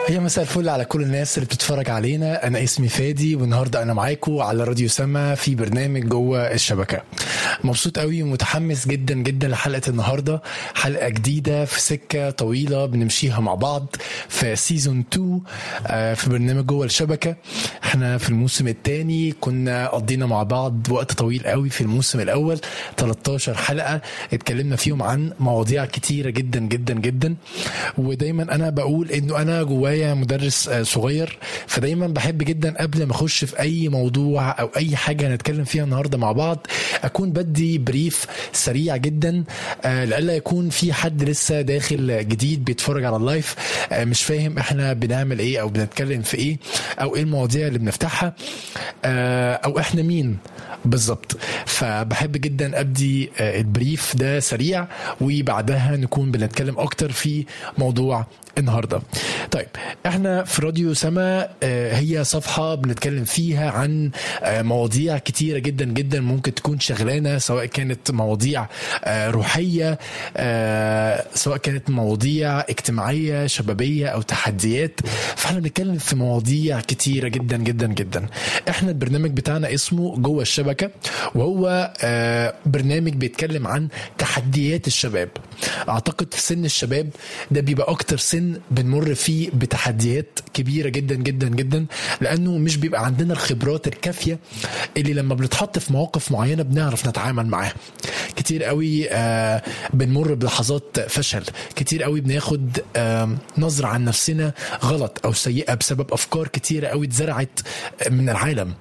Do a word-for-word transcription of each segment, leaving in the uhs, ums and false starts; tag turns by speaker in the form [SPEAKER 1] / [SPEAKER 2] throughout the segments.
[SPEAKER 1] يا مساء الفل على كل الناس اللي بتتفرج علينا. انا اسمي فادي والنهارده انا معاكم على راديو سما في برنامج جوه الشبكه. مبسوط قوي ومتحمس جدا جدا لحلقه النهارده، حلقه جديده في سكه طويله بنمشيها مع بعض في سيزون اتنين في برنامج جوه الشبكه. احنا في الموسم الثاني كنا قضينا مع بعض وقت طويل قوي. في الموسم الاول تلتاشر حلقه اتكلمنا فيهم عن مواضيع كتيره جدا جدا جدا. ودايما انا بقول انه انا جوايا مدرس صغير، فدايما بحب جدا قبل ما اخش في اي موضوع او اي حاجه هنتكلم فيها النهارده مع بعض اكون بدي بريف سريع جدا، لألا يكون في حد لسه داخل جديد بيتفرج على اللايف مش فاهم احنا بنعمل ايه او بنتكلم في ايه او ايه المواضيع اللي بنفتحها او احنا مين بالضبط. فبحب جدا ابدي البريف ده سريع وبعدها نكون بنتكلم اكتر في موضوع النهارده. طيب احنا في راديو سما هي صفحه بنتكلم فيها عن مواضيع كتيره جدا جدا ممكن تكون شغلانه، سواء كانت مواضيع روحيه، سواء كانت مواضيع اجتماعيه شبابيه او تحديات. فاحنا بنتكلم في مواضيع كتيره جدا جدا جدا. احنا البرنامج بتاعنا اسمه جوه الشبكه، وهو برنامج بيتكلم عن تحديات الشباب. اعتقد في سن الشباب ده بيبقى اكتر سن بنمر فيه بتحديات كبيرة جدا جدا جدا، لأنه مش بيبقى عندنا الخبرات الكافية اللي لما بنتحط في مواقف معينة بنعرف نتعامل معها. كتير قوي آه بنمر بلحظات فشل، كتير قوي بناخد آه نظرة عن نفسنا غلط أو سيئة بسبب أفكار كتيرة قوي اتزرعت من العالم،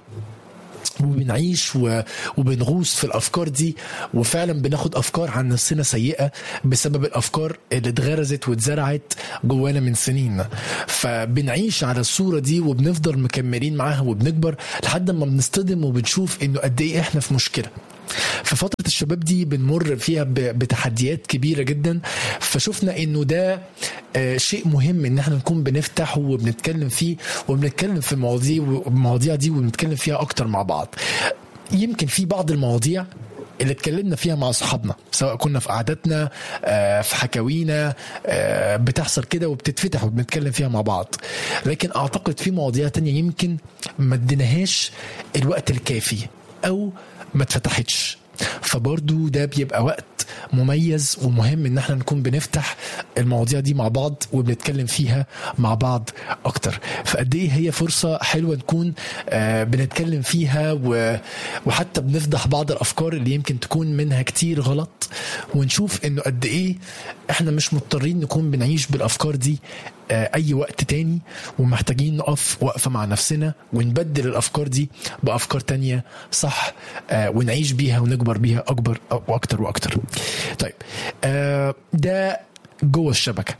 [SPEAKER 1] وبنعيش وبنغوص في الأفكار دي، وفعلا بناخد أفكار عن نفسنا سيئة بسبب الأفكار اللي اتغرزت واتزرعت جوانا من سنين. فبنعيش على الصورة دي وبنفضل مكملين معاها وبنكبر لحد ما بنصطدم وبنشوف إنه قد إيه إحنا في مشكلة. ففترة الشباب دي بنمر فيها بتحديات كبيرة جدا، فشوفنا انه ده شيء مهم ان احنا نكون بنفتح وبنتكلم فيه وبنتكلم في المواضيع المواضيع دي وبنتكلم فيها اكتر مع بعض. يمكن في بعض المواضيع اللي اتكلمنا فيها مع صحابنا، سواء كنا في قعدتنا في حكاوينا بتحصل كده وبتتفتح وبنتكلم فيها مع بعض، لكن اعتقد في مواضيع تانية يمكن ما اديناهاش الوقت الكافي او ما اتفتحتش. فبرضو ده بيبقى وقت مميز ومهم ان احنا نكون بنفتح المواضيع دي مع بعض وبنتكلم فيها مع بعض اكتر. فقد ايه هي فرصة حلوة نكون آه بنتكلم فيها، وحتى بنفضح بعض الافكار اللي يمكن تكون منها كتير غلط، ونشوف انه قد ايه احنا مش مضطرين نكون بنعيش بالافكار دي آه اي وقت تاني، ومحتاجين نقف وقفة مع نفسنا ونبدل الافكار دي بافكار تانية صح، آه ونعيش بيها ونكبر بيها اكبر واكتر واكتر. طيب آه ده جوه الشبكة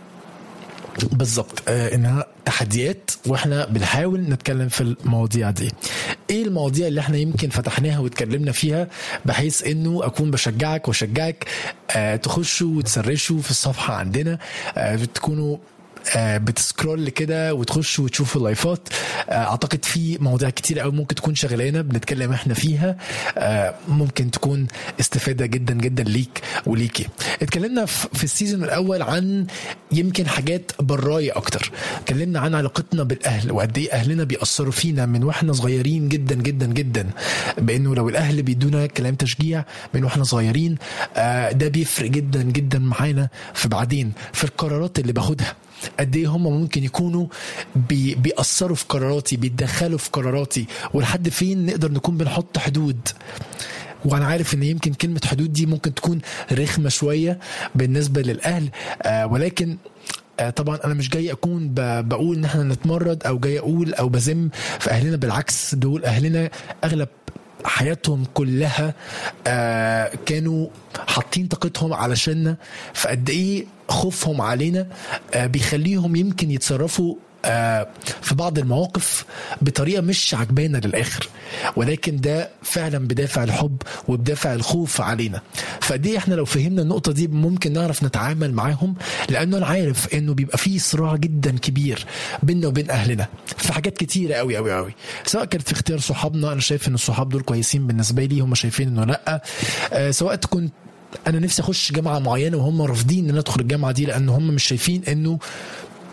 [SPEAKER 1] بالضبط، آه انها تحديات واحنا بنحاول نتكلم في المواضيع دي. ايه المواضيع اللي احنا يمكن فتحناها واتكلمنا فيها، بحيث انه اكون بشجعك وشجعك آه تخشوا وتسرشوا في الصفحة عندنا، آه تكونوا آه بتسكرول كده وتخشوا وتشوفوا اللايفات. آه اعتقد في مواضيع كتير قوي ممكن تكون شغلانه بنتكلم احنا فيها، آه ممكن تكون استفاده جدا جدا ليك وليكي. اتكلمنا في السيزون الاول عن يمكن حاجات برايه اكتر، اتكلمنا عن علاقتنا بالاهل وقد ايه اهلنا بيأثروا فينا من واحنا صغيرين جدا جدا جدا، بانه لو الاهل بيدونا كلام تشجيع من واحنا صغيرين آه ده بيفرق جدا جدا معانا في بعدين في القرارات اللي باخدها. قد ايه هم ممكن يكونوا بي بيأثروا في قراراتي، بيتدخلوا في قراراتي، ولحد فين نقدر نكون بنحط حدود. وانا عارف ان يمكن كلمة حدود دي ممكن تكون رخمة شوية بالنسبة للأهل، آه ولكن آه طبعا انا مش جاي اكون بقول ان احنا نتمرد او جاي اقول او بذم في اهلنا، بالعكس دول اهلنا اغلب حياتهم كلها آه كانوا حاطين طاقتهم علشاننا. فقد ايه خوفهم علينا آه بيخليهم يمكن يتصرفوا آه في بعض المواقف بطريقة مش عجبانة للآخر، ولكن ده فعلا بدافع الحب وبدافع الخوف علينا. فدي احنا لو فهمنا النقطة دي ممكن نعرف نتعامل معاهم، لأنه أنا عارف أنه بيبقى فيه صراع جدا كبير بيننا وبين أهلنا في حاجات كتيرة قوي قوي قوي، سواء كانت في اختيار صحابنا. أنا شايف أن الصحاب دول كويسين بالنسبة لي، هم شايفين أنه لأ. آه سواء تكون انا نفسي اخش جامعه معينه وهم رافضين ان ادخل الجامعه دي، لان هم مش شايفين انه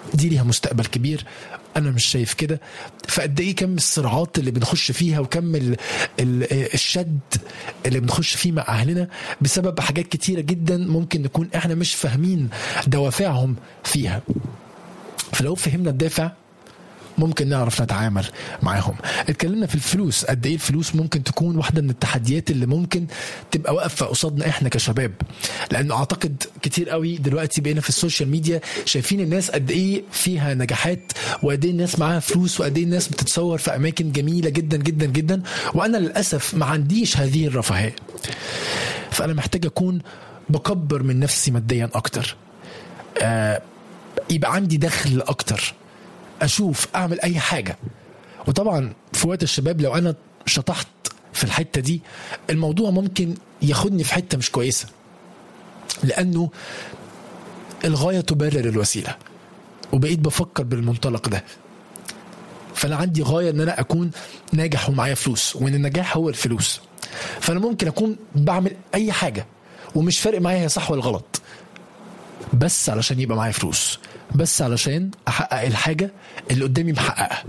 [SPEAKER 1] دي ليها مستقبل كبير، انا مش شايف كده. فقد ايه كم الصراعات اللي بنخش فيها وكم ال ال الشد اللي بنخش فيه مع اهلنا بسبب حاجات كتيرة جدا ممكن نكون احنا مش فاهمين دوافعهم فيها. فلو فهمنا الدافع ممكن نعرف نتعامل معاهم. اتكلمنا في الفلوس، قد ايه الفلوس ممكن تكون واحدة من التحديات اللي ممكن تبقى واقفة قصادنا احنا كشباب، لانه اعتقد كتير قوي دلوقتي بقينا في السوشيال ميديا شايفين الناس قد ايه فيها نجاحات، وقد ايه الناس معاها فلوس، وقد ايه الناس بتتصور في اماكن جميلة جدا جدا جدا، وانا للاسف ما عنديش هذه الرفاهية. فانا محتاج اكون بكبر من نفسي ماديا اكتر، آه يبقى عندي دخل اكتر، اشوف اعمل اي حاجة. وطبعا في وقت الشباب لو انا شطحت في الحتة دي الموضوع ممكن ياخدني في حتة مش كويسة، لانه الغاية تبرر الوسيلة، وبقيت بفكر بالمنطلق ده. فانا عندي غاية ان انا اكون ناجح ومعايا فلوس، وان النجاح هو الفلوس. فانا ممكن اكون بعمل اي حاجة ومش فارق معايا هي صح ولا غلط، بس علشان يبقى معايا فلوس، بس علشان احقق الحاجة اللي قدامي محققها.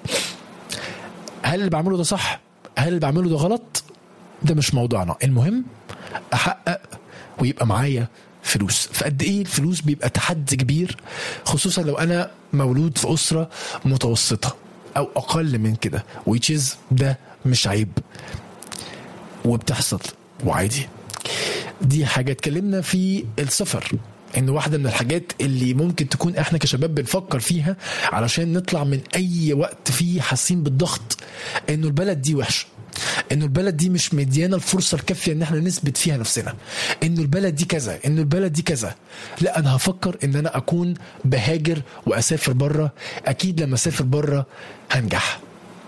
[SPEAKER 1] هل اللي بعمله ده صح؟ هل اللي بعمله ده غلط؟ ده مش موضوعنا، المهم احقق ويبقى معايا فلوس. فقد ايه الفلوس بيبقى تحدي كبير، خصوصا لو انا مولود في اسرة متوسطة او اقل من كده، which is ده مش عيب وبتحصل وعادي. دي حاجة. اتكلمنا في السفر، انه واحدة من الحاجات اللي ممكن تكون احنا كشباب بنفكر فيها علشان نطلع من اي وقت فيه حاسين بالضغط، انه البلد دي وحش، انه البلد دي مش مديانا الفرصة الكافية ان احنا نثبت فيها نفسنا، انه البلد دي كذا، انه البلد دي كذا. لا، انا هفكر ان انا اكون بهاجر واسافر برا. اكيد لما اسافر برا هنجح.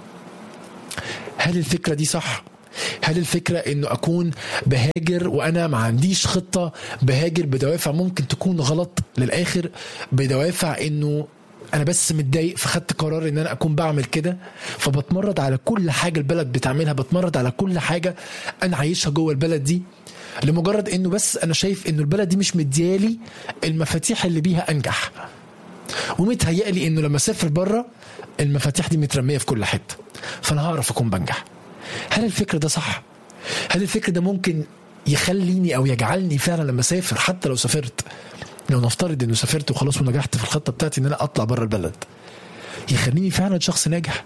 [SPEAKER 1] هل الفكرة دي صح؟ هل الفكرة انه اكون بهاجر وانا ما عنديش خطة، بهاجر بدوافع ممكن تكون غلط للاخر، بدوافع انه انا بس متضايق فخدت قرار ان انا اكون بعمل كده، فبتمرد على كل حاجة البلد بتعملها، بتمرد على كل حاجة انا عايشها جوه البلد دي، لمجرد انه بس انا شايف انه البلد دي مش مديالي المفاتيح اللي بيها انجح، ومتهيألي انه لما اسافر بره المفاتيح دي مترمية في كل حتة، فانا هعرف اكون بنجح. هل الفكر ده صح؟ هل الفكر ده ممكن يخليني او يجعلني فعلا لما اسافر، حتى لو سافرت، لو نفترض انه سافرت وخلاص ونجحت في الخطة بتاعتي ان انا اطلع بره البلد، يخليني فعلا شخص ناجح؟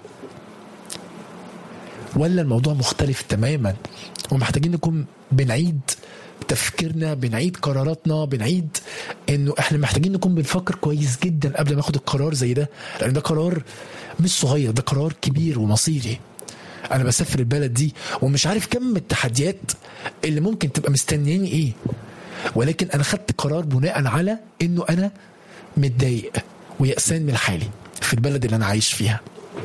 [SPEAKER 1] ولا الموضوع مختلف تماما ومحتاجين نكون بنعيد تفكيرنا، بنعيد قراراتنا، بنعيد انه احنا محتاجين نكون بنفكر كويس جدا قبل ما اخد القرار زي ده، لان ده قرار مش صغير، ده قرار كبير ومصيري. انا بسافر البلد دي ومش عارف كم التحديات اللي ممكن تبقى مستنياني ايه، ولكن انا خدت قرار بناء على انه انا متضايق ويأسان من حالي في البلد اللي انا عايش فيها.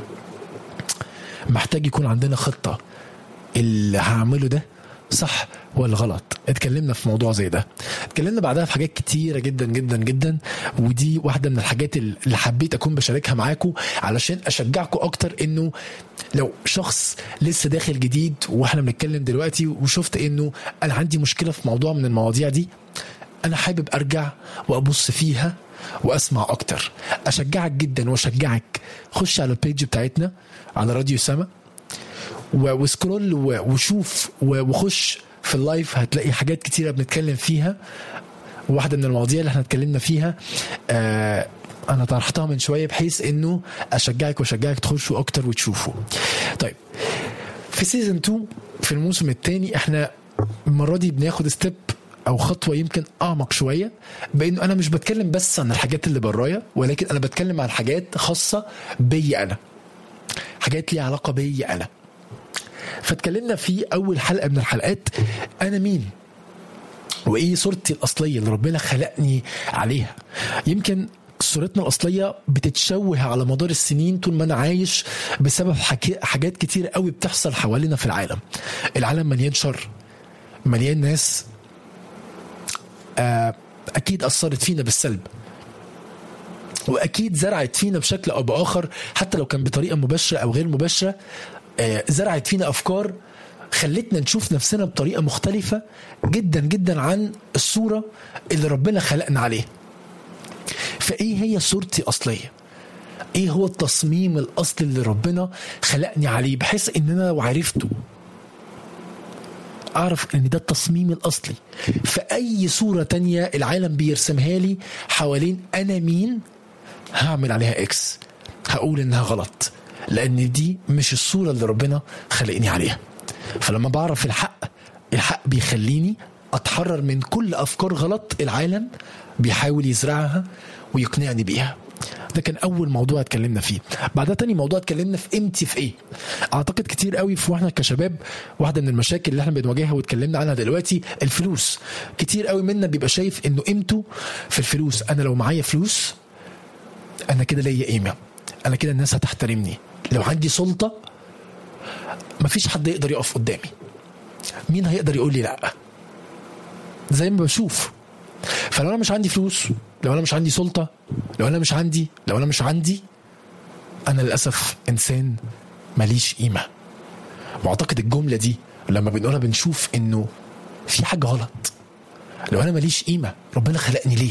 [SPEAKER 1] محتاج يكون عندنا خطة اللي هعمله ده صح ولا غلط. اتكلمنا في موضوع زي ده، اتكلمنا بعدها في حاجات كتيرة جدا جدا جدا، ودي واحدة من الحاجات اللي حبيت اكون بشاركها معاكم علشان اشجعكم اكتر، انه لو شخص لسه داخل جديد واحنا بنتكلم دلوقتي وشفت انه انا عندي مشكلة في موضوع من المواضيع دي، انا حابب ارجع وابص فيها واسمع اكتر. اشجعك جدا واشجعك خش على البيج بتاعتنا على راديو سما وسكرول وشوف وخش في اللايف، هتلاقي حاجات كتيرة بنتكلم فيها. واحدة من المواضيع اللي احنا اتكلمنا فيها آه انا طرحتها من شوية بحيث انه اشجعك واشجعك تخشوا اكتر وتشوفوا. طيب في سيزن اتنين في الموسم الثاني احنا المرة دي بناخد ستيب او خطوة يمكن اعمق شوية، بانه انا مش بتكلم بس عن الحاجات اللي برايا، ولكن انا بتكلم عن حاجات خاصة بي انا، حاجات ليها علاقة بي انا. فاتكلمنا في اول حلقة من الحلقات انا مين وايه صورتي الاصلية اللي ربنا خلقني عليها. يمكن صورتنا الاصلية بتتشوه على مدار السنين طول ما انا عايش بسبب حاجات كتير قوي بتحصل حوالينا في العالم. العالم مليان شر، مليان ناس اكيد اثرت فينا بالسلب، واكيد زرعت فينا بشكل او باخر، حتى لو كان بطريقة مباشرة او غير مباشرة، زرعت فينا أفكار خلتنا نشوف نفسنا بطريقة مختلفة جدا جدا عن الصورة اللي ربنا خلقنا عليها. فايه هي صورتي اصليه؟ ايه هو التصميم الاصلي اللي ربنا خلقني عليه، بحيث ان انا لو عرفته اعرف ان ده التصميم الاصلي. فاي صورة تانية العالم بيرسمها لي حوالين انا مين هعمل عليها اكس، هقول انها غلط، لان دي مش الصورة اللي ربنا خلقني عليها. فلما بعرف الحق، الحق بيخليني اتحرر من كل افكار غلط العالم بيحاول يزرعها ويقنعني بيها. ده كان اول موضوع اتكلمنا فيه. بعدها تاني موضوع اتكلمنا في قيمتي في ايه. اعتقد كتير قوي في واحنا كشباب واحده من المشاكل اللي احنا بنواجهها واتكلمنا عنها دلوقتي الفلوس. كتير قوي منا بيبقى شايف انه قيمته في الفلوس. انا لو معايا فلوس انا كده ليا قيمه، انا كده الناس هتحترمني، لو عندي سلطه مفيش حد يقدر يقف قدامي، مين هيقدر يقول لي لا؟ زي ما بشوف. فلو انا مش عندي فلوس، لو انا مش عندي سلطه، لو انا مش عندي لو انا مش عندي انا للاسف انسان ماليش قيمه. واعتقد الجمله دي لما بنقولها بنشوف انه في حاجه غلط. لو انا ماليش قيمه ربنا خلقني ليه؟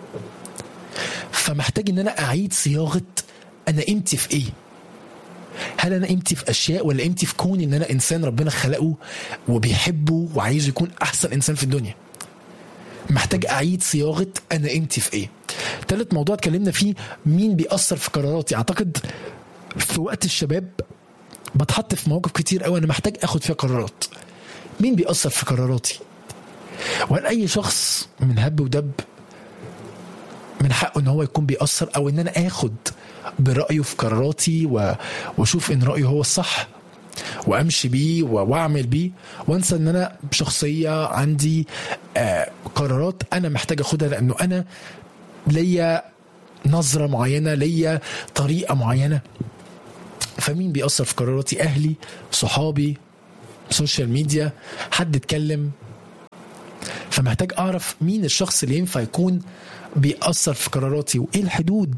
[SPEAKER 1] فمحتاج ان انا اعيد صياغه انا قيمتي في ايه. هل انا قيمتي في اشياء، ولا قيمتي في كون ان انا انسان ربنا خلقه وبيحبه وعايز يكون احسن انسان في الدنيا؟ محتاج اعيد صياغه انا قيمتي في ايه. ثالث موضوع اتكلمنا فيه مين بيأثر في قراراتي. اعتقد في وقت الشباب بتحط في مواقف كتير قوي انا محتاج اخد فيها قرارات. مين بيأثر في قراراتي؟ وهل اي شخص من هب ودب من حقه ان هو يكون بيأثر، او ان انا اخد برأيه في قراراتي واشوف ان رأيه هو الصح وامشي بيه واعمل بيه، وانسى ان انا شخصيه عندي آه قرارات انا محتاج اخدها، لانه انا ليا نظره معينه، ليا طريقه معينه. فمين بيأثر في قراراتي؟ اهلي، صحابي، سوشيال ميديا، حد اتكلم. فمحتاج اعرف مين الشخص اللي ينفع يكون بيأثر في قراراتي، وايه الحدود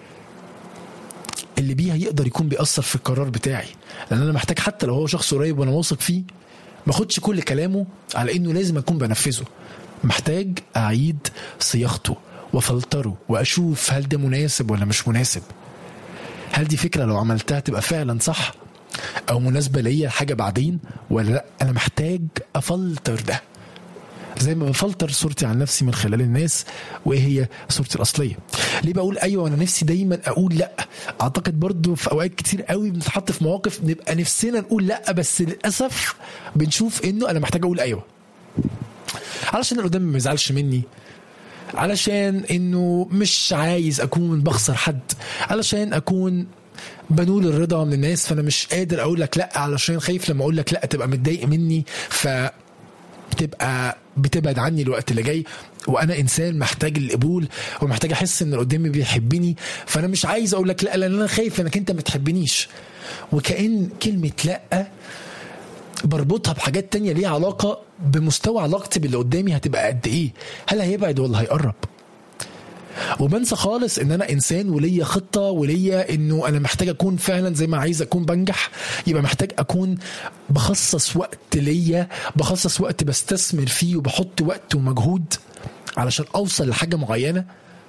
[SPEAKER 1] اللي بيها يقدر يكون بيأثر في القرار بتاعي. لأن أنا محتاج حتى لو هو شخص قريب وأنا واثق فيه ما أخدش كل كلامه على إنه لازم أكون بنفذه. محتاج أعيد صياغته وفلتره وأشوف هل ده مناسب ولا مش مناسب. هل دي فكرة لو عملتها تبقى فعلا صح أو مناسبة ليا حاجة بعدين، ولا لأ؟ أنا محتاج أفلتر ده زي ما بفلتر صورتي عن نفسي من خلال الناس وايه هي صورتي الاصليه. ليه بقول ايوه وانا نفسي دايما اقول لا؟ اعتقد برضو في اوقات كتير قوي بنتحط في مواقف نبقى نفسنا نقول لا، بس للاسف بنشوف انه انا محتاج اقول ايوه علشان اللي قدامي ما يزعلش مني، علشان انه مش عايز اكون بخسر حد، علشان اكون بنول الرضا من الناس. فانا مش قادر اقول لك لا علشان خايف لما اقول لك لا تبقى متضايق مني، ف بتبقى بتبعد عني الوقت اللي جاي. وانا انسان محتاج القبول ومحتاج احس ان اللي قدامي بيحبني، فانا مش عايز اقول لك لا لان انا خايف انك انت ما تحبنيش. وكأن كلمة لا بربطها بحاجات تانية ليها علاقة بمستوى علاقتي باللي قدامي هتبقى قد ايه، هل هيبعد ولا هيقرب. وبنسى خالص ان انا انسان وليا خطة وليا انه انا محتاج اكون فعلا زي ما عايز اكون بنجح، يبقى محتاج اكون بخصص وقت ليا، بخصص وقت بستثمر فيه وبحط وقت ومجهود علشان اوصل لحاجة معينة.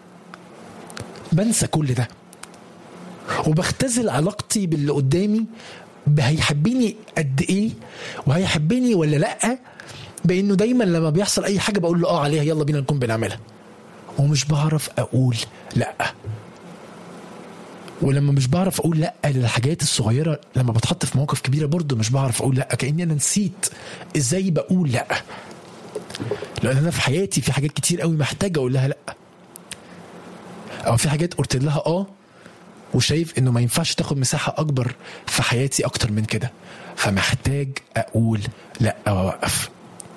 [SPEAKER 1] بنسى كل ده وبختزل علاقتي باللي قدامي هيحبني قد ايه وهيحبني ولا لا، بانه دايما لما بيحصل اي حاجة بقول له اه عليها يلا بينا نكون بنعملها، ومش بعرف اقول لا. ولما مش بعرف اقول لا للحاجات الصغيرة، لما بتحط في مواقف كبيرة برضو مش بعرف اقول لا، كأني انا نسيت ازاي بقول لا. لان انا في حياتي في حاجات كتير قوي محتاج اقول لها لا، او في حاجات قلت لها اه وشايف انه ما ينفعش تاخد مساحة اكبر في حياتي اكتر من كده، فمحتاج اقول لا واوقف.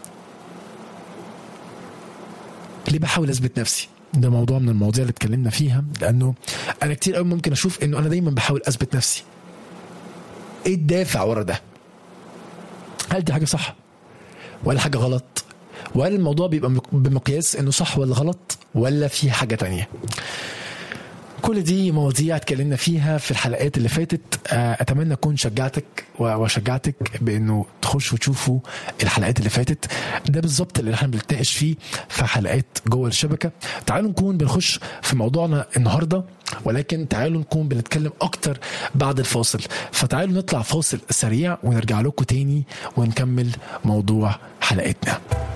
[SPEAKER 1] ليه بحاول اثبت نفسي؟ ده موضوع من المواضيع اللي اتكلمنا فيها، لانه انا كتير قوي ممكن اشوف انه انا دايما بحاول اثبت نفسي. ايه الدافع ورا ده؟ هل دي حاجة صح ولا حاجة غلط؟ وهل الموضوع بيبقى بمقياس انه صح ولا غلط، ولا في حاجة تانية؟ كل دي مواضيع اتكلمنا فيها في الحلقات اللي فاتت. اتمنى اكون شجعتك وشجعتك بانه تخش وتشوفوا الحلقات اللي فاتت. ده بالظبط اللي احنا بنتناقش فيه في حلقات جوه الشبكه. تعالوا نكون بنخش في موضوعنا النهارده، ولكن تعالوا نكون بنتكلم اكتر بعد الفاصل. فتعالوا نطلع فاصل سريع ونرجع لكم تاني ونكمل موضوع حلقتنا.